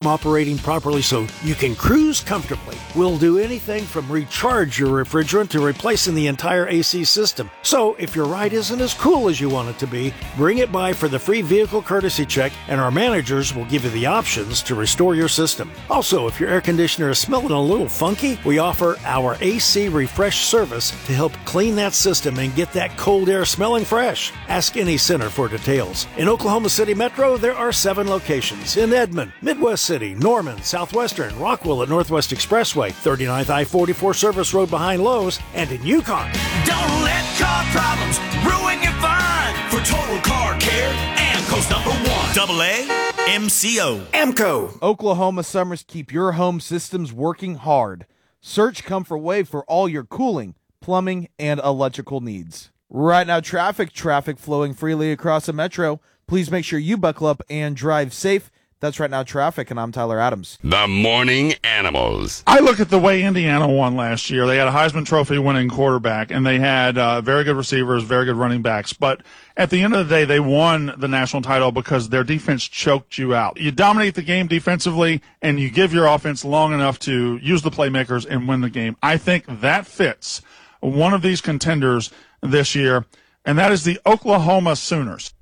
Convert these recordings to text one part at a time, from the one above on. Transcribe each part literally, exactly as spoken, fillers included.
operating properly so you can cruise comfortably. We'll do anything from recharge your refrigerant to replacing the entire A C system. So if your ride isn't as cool as you want it to be, bring it by for the free vehicle courtesy check, and our managers will give you the options to restore your system. Also, if your air conditioner is smelling a little funky, we offer our A C refresh service to help clean that system and get that cold air smelling fresh. Ask any center for details. In Oklahoma City Metro, there are seven locations. In Edmond, Midwest City, Norman, Southwestern, Rockwell at Northwest Expressway, thirty-ninth I forty-four Service Road behind Lowe's, and in Yukon. Don't let car problems ruin your fun. For total car care, Amco's number one. Double A M C O. Amco. Oklahoma summers keep your home systems working hard. Search Comfort Wave for all your cooling, plumbing, and electrical needs. Right now, traffic, traffic flowing freely across the metro. Please make sure you buckle up and drive safe. That's Right Now Traffic, and I'm Tyler Adams. The Morning Animals. I look at the way Indiana won last year. They had a Heisman Trophy winning quarterback, and they had uh, very good receivers, very good running backs. But at the end of the day, they won the national title because their defense choked you out. You dominate the game defensively, and you give your offense long enough to use the playmakers and win the game. I think that fits one of these contenders this year, and that is the Oklahoma Sooners.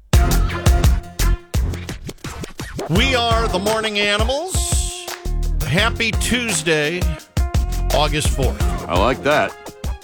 We are the Morning Animals. Happy Tuesday, August fourth. I like that.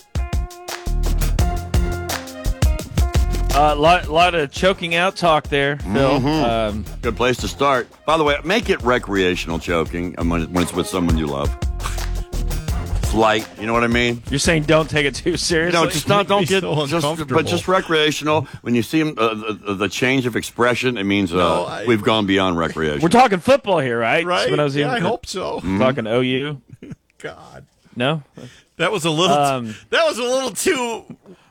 A uh, lot, lot of choking out talk there, Phil. Mm-hmm. Um, Good place to start. By the way, make it recreational choking when it's with someone you love. It's light, you know what I mean? You're saying don't take it too seriously? No, just not, don't get, so just, but just recreational. When you see them, uh, the, the change of expression, it means uh, No, I- we've gone beyond recreation. We're talking football here, right? Right? Spinozzi? Yeah, I hope so. Mm-hmm. Talking O U? God. No? That was a little Um, that was a little too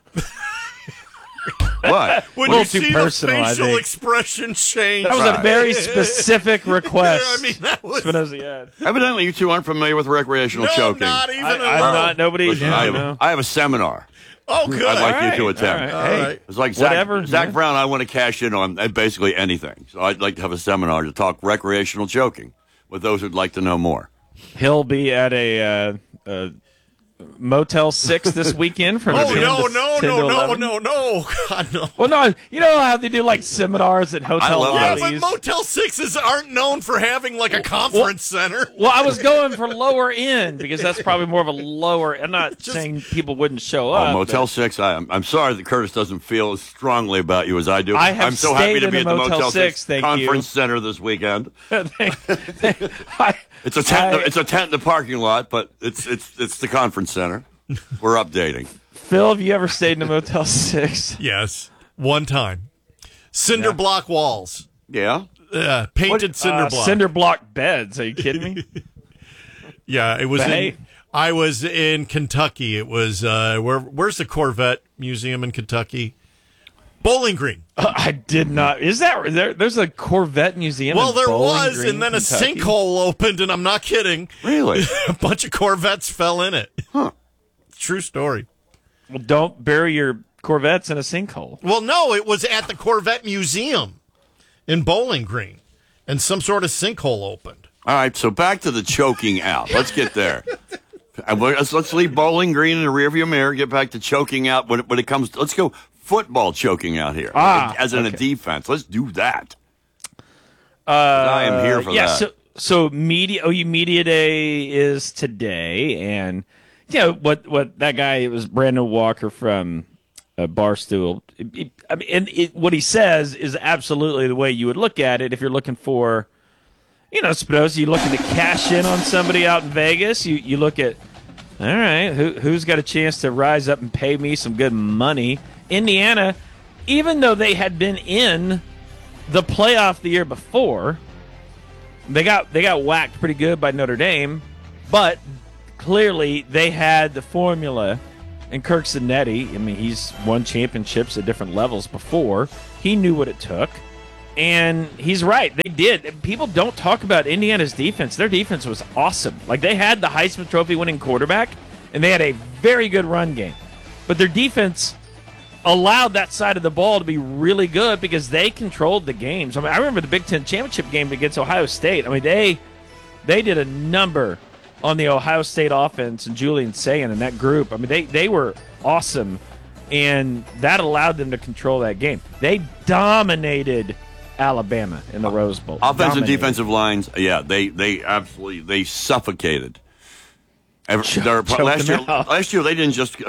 What? when little you too see personal, I the facial think. expression change. That was a very specific request. I mean, that was Spinozzi had. Evidently, you two aren't familiar with recreational no, choking. not even I, a I'm little. not, nobody. Listen, yeah, I, have, no. I have a seminar Oh, good. I'd like All you to right, attend. all right. All Hey, right. It's like Zach, Whatever, Zach yeah. Brown, I want to cash in on basically anything. So I'd like to have a seminar to talk recreational choking with those who'd like to know more. He'll be at a uh, uh, Motel six this weekend from Oh, ten no, to, no, ten no, to no, eleven. no, no. God, no. Well, no, you know how they do like seminars at hotel love Yeah, those. but lobbies? Motel sixes aren't known for having like a conference center. Well, I was going for lower end because that's probably more of a lower. I'm not Just- saying people wouldn't show Oh, up. Motel but Six. I, I'm I'm sorry that Curtis doesn't feel as strongly about you as I do. I have I'm so happy stayed to in be the at the Motel Motel Six, thank you. Conference Center this weekend. I, It's a tent. I- it's a tent in the parking lot, but it's it's it's the conference center. We're updating. Phil, have you ever stayed in a Motel Six? Yes, one time. Cinder Yeah. block walls. Yeah. Uh, painted cinder Uh, block. cinder block beds. Are you kidding me? Yeah, it was. But In, hey. I was in Kentucky. It was uh, where? Where's the Corvette Museum in Kentucky? Bowling Green. Uh, I did not. Is that there? There's a Corvette museum. Well, in there Bowling was, Green, and then a Kentucky? sinkhole opened, and I'm not kidding. Really? A bunch of Corvettes fell in it. Huh. True story. Well, don't bury your Corvettes in a sinkhole. Well, no, it was at the Corvette Museum in Bowling Green, and some sort of sinkhole opened. All right. So back to the choking out. Let's get there. And we're- Let's, let's leave Bowling Green in the rearview mirror. Get back to choking out when it, when it comes. Let's go football choking out here. Ah, as in okay. a defense. Let's do that. Uh, I am here for yeah, that. So, so media, O U Media Day is today, and you know what? What that guy it was Brandon Walker from uh, Barstool. It- it- I mean, and it, what he says is absolutely the way you would look at it if you're looking for, you know, suppose you're looking to cash in on somebody out in Vegas. You you look at, all right, who who's got a chance to rise up and pay me some good money? Indiana, even though they had been in the playoff the year before, they got they got whacked pretty good by Notre Dame, but clearly they had the formula. And Kirk Cinetti, I mean, he's won championships at different levels before. He knew what it took, and he's right. They did. People don't talk about Indiana's defense. Their defense was awesome. Like, they had the Heisman Trophy winning quarterback, and they had a very good run game. But their defense allowed that side of the ball to be really good because they controlled the games. I mean, I remember the Big Ten championship game against Ohio State. I mean, they they did a number on the Ohio State offense and Julian Sayin and that group. I mean, they, they were awesome, and that allowed them to control that game. They dominated Alabama in the Rose Bowl. Offensive and Dominated. defensive lines, yeah, they they absolutely they suffocated. Ever, their- choked last them year, out. last year they didn't just.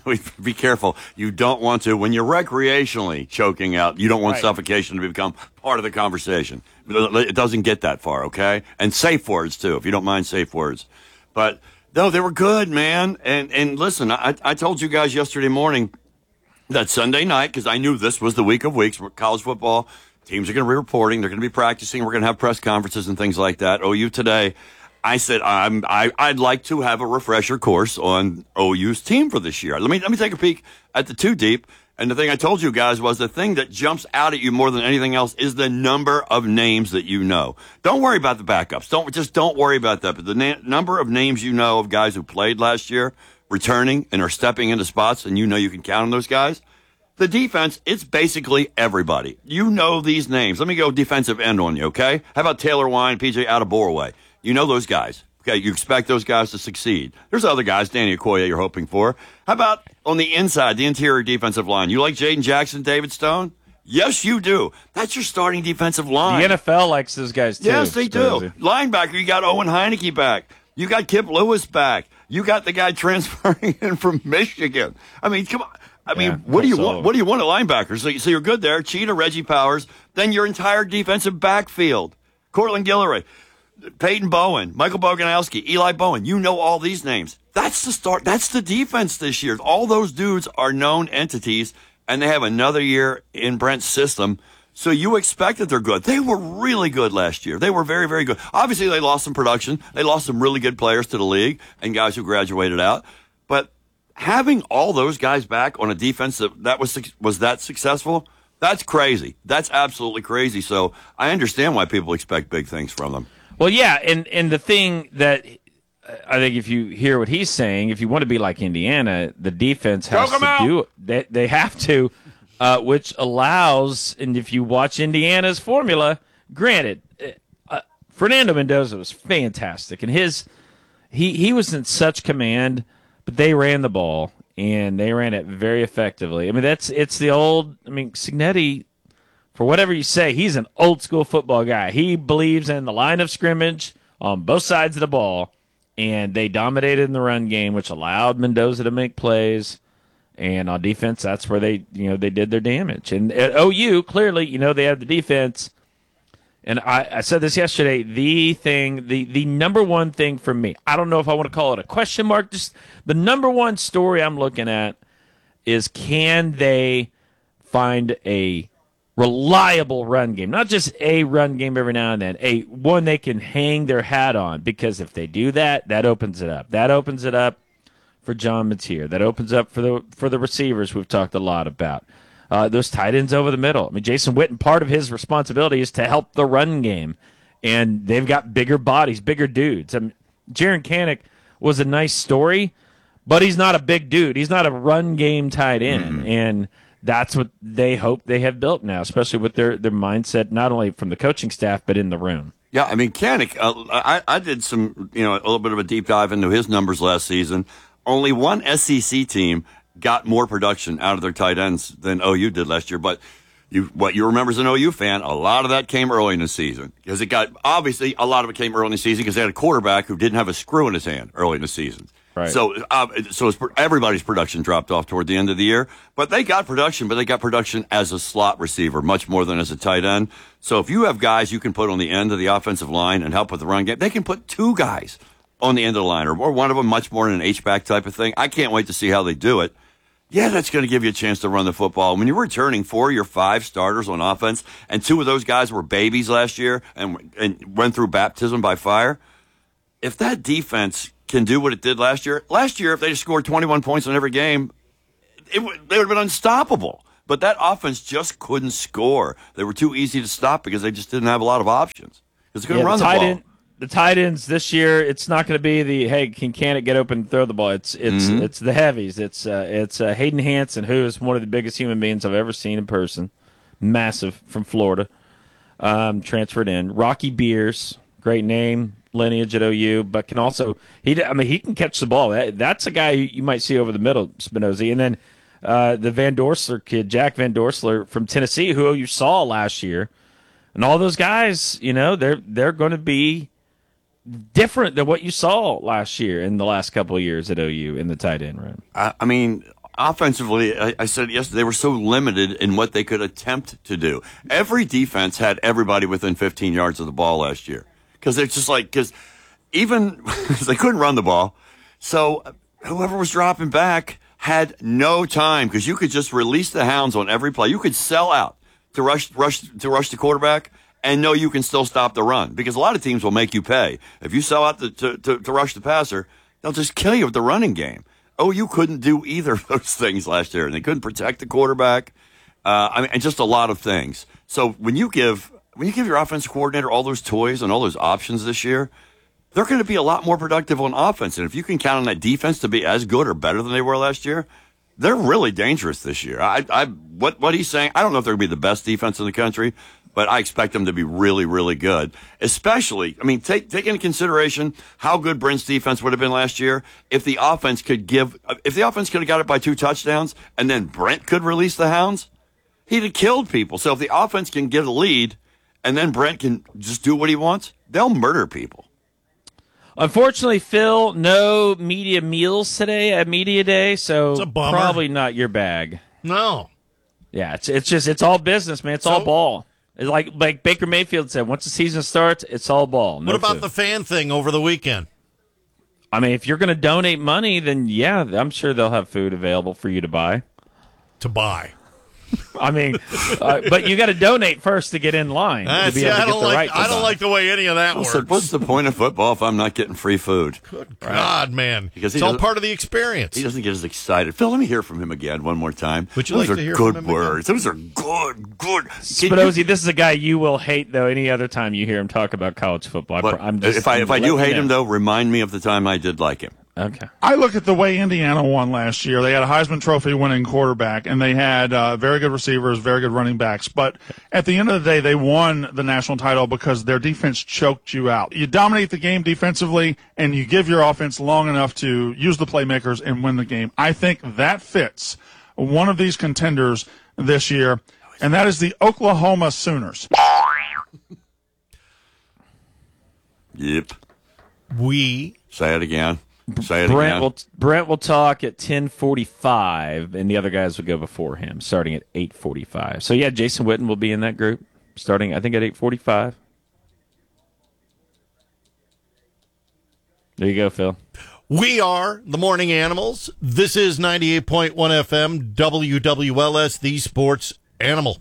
Be careful. You don't want to when you're recreationally choking out. You don't want Right. suffocation to become part of the conversation. It doesn't get that far, okay? And safe words too, if you don't mind safe words. But no, they were good, man. And and listen, I I told you guys yesterday morning that Sunday night, because I knew this was the week of weeks. College football teams are going to be reporting. They're going to be practicing. We're going to have press conferences and things like that. O U today. I said I'm, I, I'd like to have a refresher course on O U's team for this year. Let me let me take a peek at the two deep. And the thing I told you guys was the thing that jumps out at you more than anything else is the number of names that you know. Don't worry about the backups. Don't just don't worry about that. But the na- number of names you know of guys who played last year, returning and are stepping into spots, and you know you can count on those guys. The defense, it's basically everybody. You know these names. Let me go defensive end on you, okay? How about Taylor Wine, P J Adeboroway? You know those guys. Okay, you expect those guys to succeed. There's other guys, Danny Okoye, you're hoping for. How about on the inside, the interior defensive line? You like Jaden Jackson, David Stone? Yes, you do. That's your starting defensive line. The N F L likes those guys, too. Yes, they It's do. crazy. Linebacker, you got Owen Heineke back. You got Kip Lewis back. You got the guy transferring in from Michigan. I mean, come on. I mean, Yeah, what do you that's want? all. What do you want at linebackers? So, so you're good there. Cheetah, Reggie Powers. Then your entire defensive backfield. Cortland Guillory, Peyton Bowen, Michael Boganowski, Eli Bowen. You know all these names. That's the start. That's the defense this year. All those dudes are known entities, and they have another year in Brent's system. So you expect that they're good. They were really good last year. They were very, very good. Obviously, they lost some production. They lost some really good players to the league and guys who graduated out. But having all those guys back on a defense that, that was was that successful, that's crazy. That's absolutely crazy. So I understand why people expect big things from them. Well, yeah, and, and the thing that uh, I think if you hear what he's saying, if you want to be like Indiana, the defense has Choke 'em to out. do it. They, they have to, uh, which allows, and if you watch Indiana's formula, granted, uh, Fernando Mendoza was fantastic, and his he, he was in such command, but they ran the ball, and they ran it very effectively. I mean, that's it's the old, I mean, Cignetti, for whatever you say, he's an old school football guy. He believes in the line of scrimmage on both sides of the ball, and they dominated in the run game, which allowed Mendoza to make plays. And on defense, that's where they, you know, they did their damage. And at O U, clearly, you know, they have the defense. And I, I said this yesterday. The thing, the the number one thing for me, I don't know if I want to call it a question mark. Just the number one story I'm looking at is, can they find a reliable run game, not just a run game every now and then, a one they can hang their hat on. Because if they do that, that opens it up. That opens it up for John Mateer. That opens up for the for the receivers we've talked a lot about. Uh, those tight ends over the middle. I mean, Jason Witten, part of his responsibility is to help the run game, and they've got bigger bodies, bigger dudes. I mean, Jaron Kanik was a nice story, but he's not a big dude. He's not a run game tight end, mm-hmm. and that's what they hope they have built now, especially with their, their mindset, not only from the coaching staff, but in the room. Yeah, I mean, Kanik, uh, I, I did some, you know, a little bit of a deep dive into his numbers last season. Only one S E C team got more production out of their tight ends than O U did last year. But you, what you remember as an O U fan, a lot of that came early in the season. Because it got, obviously, a lot of it came early in the season because they had a quarterback who didn't have a screw in his hand early in the season. Right. So, uh, so it's, everybody's production dropped off toward the end of the year. But they got production, but they got production as a slot receiver much more than as a tight end. So if you have guys you can put on the end of the offensive line and help with the run game, they can put two guys on the end of the line, or one of them much more in an H-back type of thing. I can't wait to see how they do it. Yeah, that's going to give you a chance to run the football. When you're returning four of your five starters on offense, and two of those guys were babies last year and, and went through baptism by fire, if that defense can do what it did last year, last year if they scored twenty-one points in every game, it would, they would have been unstoppable. But that offense just couldn't score. They were too easy to stop because they just didn't have a lot of options. Because they couldn't yeah, run the, the ball. End, the tight ends this year, it's not going to be the, hey, can Kanik get open and throw the ball? It's it's Mm-hmm. it's the heavies. It's uh, it's uh, Hayden Hansen, who is one of the biggest human beings I've ever seen in person. Massive, from Florida. Um, transferred in. Rocky Beers, great name. lineage at O U, but can also he. I mean, he can catch the ball. That, that's a guy you might see over the middle, Spinozzi. And then uh, the Van Dorsler kid, Jack Van Dorsler from Tennessee, who you saw last year, and all those guys. You know, they're they're going to be different than what you saw last year in the last couple of years at O U in the tight end room. I, I mean, offensively, I, I said yesterday, they were so limited in what they could attempt to do. Every defense had everybody within fifteen yards of the ball last year. Because it's just like, because even they couldn't run the ball. So whoever was dropping back had no time because you could just release the hounds on every play. You could sell out to rush, rush, to rush the quarterback and know you can still stop the run because a lot of teams will make you pay. If you sell out to, to, to, to rush the passer, they'll just kill you with the running game. Oh, you couldn't do either of those things last year, and they couldn't protect the quarterback. Uh, I mean, and just a lot of things. So when you give when you give your offensive coordinator all those toys and all those options this year, they're going to be a lot more productive on offense. And if you can count on that defense to be as good or better than they were last year, they're really dangerous this year. I, I what what he's saying, I don't know if they're going to be the best defense in the country, but I expect them to be really, really good. Especially, I mean, take take into consideration how good Brent's defense would have been last year if the offense could give, if the offense could have got it by two touchdowns and then Brent could release the hounds, he'd have killed people. So if the offense can get a lead and then Brent can just do what he wants, they'll murder people. Unfortunately, Phil, no media meals today at Media Day, so It's a bummer. probably not your bag. No. Yeah, it's it's just it's all business, man. It's So- all ball. It's like like Baker Mayfield said, once the season starts, it's all ball. No What about food. the fan thing over the weekend? I mean, if you're going to donate money, then yeah, I'm sure they'll have food available for you to buy. To buy. I mean, uh, but you got to donate first to get in line. to That's, be yeah, able to I get don't the like. right to I don't buy. like the way any of that What's works. the, what's the point of football if I'm not getting free food? Good God, man! Because he it's all doesn't- part of the experience. He doesn't get as excited. Phil, let me hear from him again one more time. Would you Those like are to hear good from him again? words. Those are good, good. Can you- Spinozzi, this is a guy you will hate though. Any other time you hear him talk about college football, I But pr- I'm just, if I I'm if I letting do you hate know. him though, remind me of the time I did like him. Okay. I look at the way Indiana won last year. They had a Heisman Trophy winning quarterback, and they had uh, very good receivers, very good running backs. But at the end of the day, they won the national title because their defense choked you out. You dominate the game defensively, and you give your offense long enough to use the playmakers and win the game. I think that fits one of these contenders this year, and that is the Oklahoma Sooners. Yep. We Say it again. Say it Brent again. will Brent will talk at ten forty-five, and the other guys will go before him, starting at eight forty-five. So yeah, Jason Witten will be in that group, starting I think at eight forty-five. There you go, Phil. we are the Morning Animals. This is ninety-eight point one F M W W L S, the Sports Animal.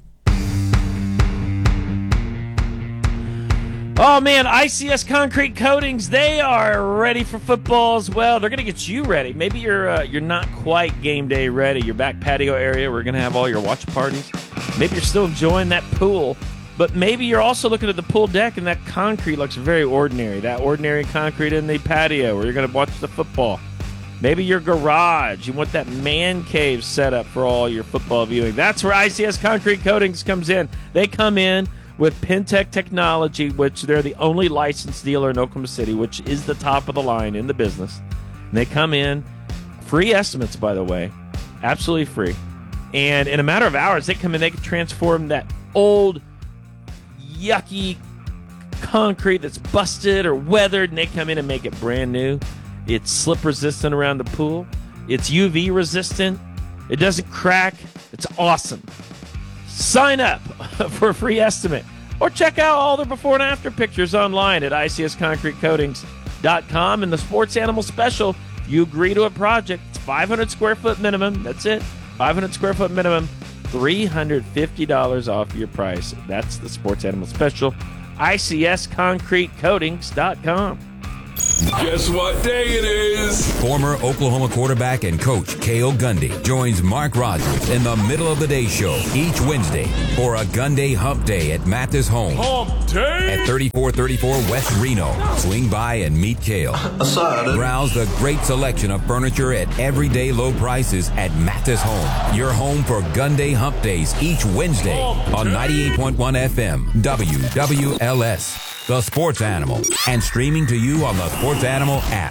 Oh man, I C S Concrete Coatings, they are ready for football as well. They're going to get you ready. Maybe you're uh, you're not quite game day ready. Your back patio area, we're going to have all your watch parties. Maybe you're still enjoying that pool, but maybe you're also looking at the pool deck and that concrete looks very ordinary. That ordinary concrete in the patio where you're going to watch the football. Maybe your garage, you want that man cave set up for all your football viewing. That's where I C S Concrete Coatings comes in. They come in with Pentec Technology, which they're the only licensed dealer in Oklahoma City, which is the top of the line in the business. And they come in, free estimates, by the way, absolutely free. And in a matter of hours, they come in, they can transform that old, yucky concrete that's busted or weathered, and they come in and make it brand new. It's slip resistant around the pool. It's U V resistant. It doesn't crack. It's awesome. Sign up for a free estimate or check out all their before and after pictures online at I C S concrete coatings dot com. And the Sports Animal Special, if you agree to a project, it's five hundred square foot minimum. That's it. five hundred square foot minimum, three hundred fifty dollars off your price. That's the Sports Animal Special. I C S concrete coatings dot com. Guess what day it is? Former Oklahoma quarterback and coach Cale Gundy joins Mark Rogers in the middle of the day show each Wednesday for a Gunday Hump Day at Mathis Home Hump day! at thirty-four thirty-four West Reno. Swing by and meet Cale. Browse the great selection of furniture at everyday low prices at Mathis Home. Your home for Gunday Hump Days each Wednesday on ninety-eight point one F M W W L S. The Sports Animal, and streaming to you on the Sports Animal app.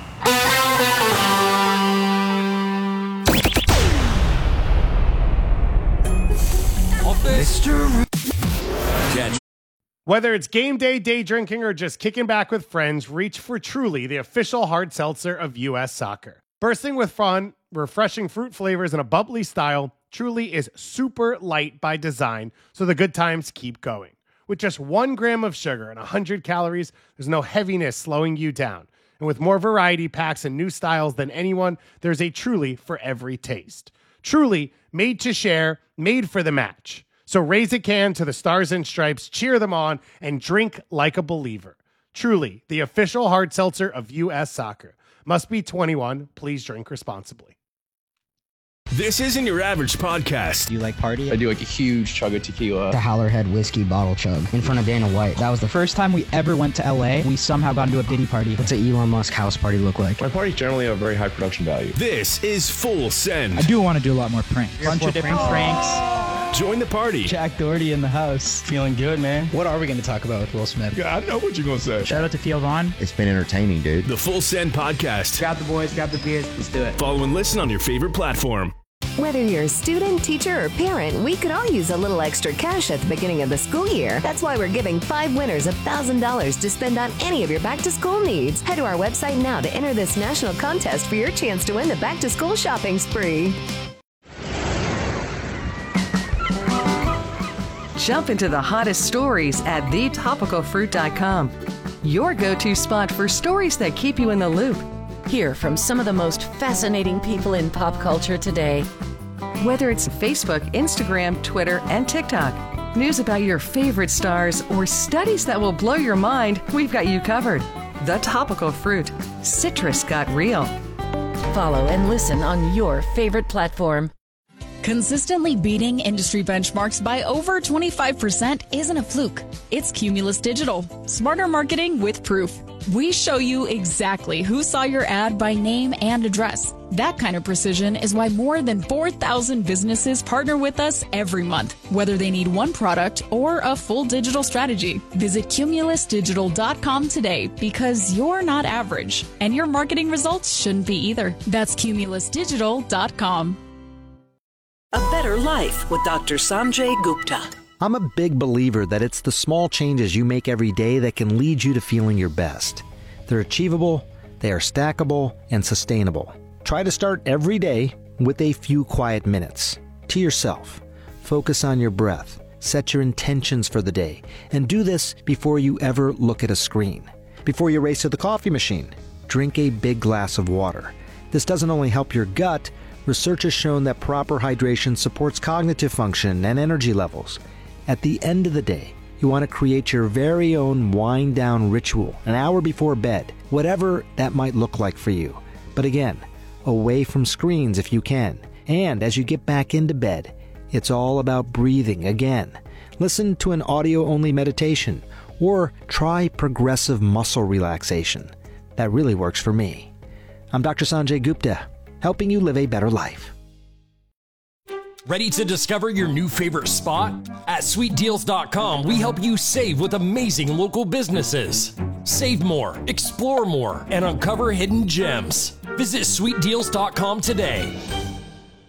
Whether it's game day, day drinking, or just kicking back with friends, reach for Truly, the official hard seltzer of U S Soccer. Bursting with fun, refreshing fruit flavors, and a bubbly style, Truly is super light by design, so the good times keep going. With just one gram of sugar and one hundred calories, there's no heaviness slowing you down. And with more variety packs and new styles than anyone, there's a Truly for every taste. Truly, made to share, made for the match. So raise a can to the Stars and Stripes, cheer them on, and drink like a believer. Truly, the official hard seltzer of U S Soccer. Must be twenty-one. Please drink responsibly. This isn't your average podcast. Do you like party? I do like a huge chug of tequila. The Howlerhead whiskey bottle chug in front of Dana White. That was the first time we ever went to L A. We somehow got into a Diddy party. What's an Elon Musk house party look like? My parties generally have very high production value. This is Full Send. I do want to do a lot more pranks. A bunch of different pranks. Join the party. Jack Doherty in the house. Feeling good, man. What are we going to talk about with Will Smith? Yeah, I know what you're going to say. Shout out to Theo Vaughn. It's been entertaining, dude. The Full Send Podcast. Grab the boys, grab the beers. Let's do it. Follow and listen on your favorite platform. Whether you're a student, teacher, or parent, we could all use a little extra cash at the beginning of the school year. That's why we're giving five winners one thousand dollars to spend on any of your back-to-school needs. Head to our website now to enter this national contest for your chance to win the back-to-school shopping spree. Jump into the hottest stories at the topical fruit dot com. Your go-to spot for stories that keep you in the loop. Hear from some of the most fascinating people in pop culture today. Whether it's Facebook, Instagram, Twitter, and TikTok, news about your favorite stars, or studies that will blow your mind, we've got you covered. The Topical Fruit. Citrus got real. Follow and listen on your favorite platform. Consistently beating industry benchmarks by over twenty-five percent isn't a fluke. It's Cumulus Digital. Smarter marketing with proof. We show you exactly who saw your ad by name and address. That kind of precision is why more than four thousand businesses partner with us every month, whether they need one product or a full digital strategy. Visit cumulus digital dot com today because you're not average, and your marketing results shouldn't be either. That's cumulus digital dot com. A Better Life with Doctor Sanjay Gupta. I'm a big believer that it's the small changes you make every day that can lead you to feeling your best. They're achievable, they are stackable, and sustainable. Try to start every day with a few quiet minutes. To yourself. Focus on your breath. Set your intentions for the day. And do this before you ever look at a screen. Before you race to the coffee machine, drink a big glass of water. This doesn't only help your gut. Research has shown that proper hydration supports cognitive function and energy levels. At the end of the day, you want to create your very own wind-down ritual an hour before bed, whatever that might look like for you. But again, away from screens if you can. And as you get back into bed, it's all about breathing again. Listen to an audio-only meditation or try progressive muscle relaxation. That really works for me. I'm Doctor Sanjay Gupta, helping you live a better life. Ready to discover your new favorite spot? At sweet deals dot com, we help you save with amazing local businesses. Save more, explore more, and uncover hidden gems. Visit sweet deals dot com today.